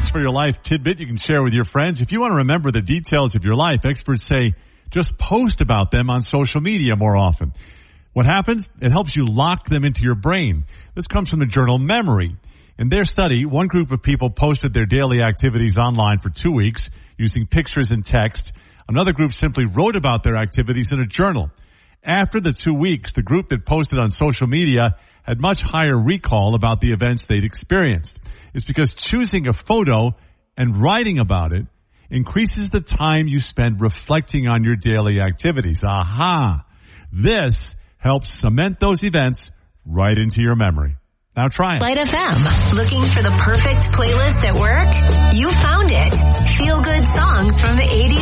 Tips for your life tidbit you can share with your friends. If you want to remember the details of your life, experts say just post about them on social media more often. What happens? It helps you lock them into your brain. This comes from the journal Memory. In their study, one group of people posted their daily activities online for 2 weeks using pictures and text. Another group simply wrote about their activities in a journal. After the 2 weeks, the group that posted on social media had much higher recall about the events they'd experienced. It's because choosing a photo and writing about it increases the time you spend reflecting on your daily activities. Aha! This helps cement those events right into your memory. Now try it. Light FM. Looking for the perfect playlist at work? You found it. Feel good songs from the 80s.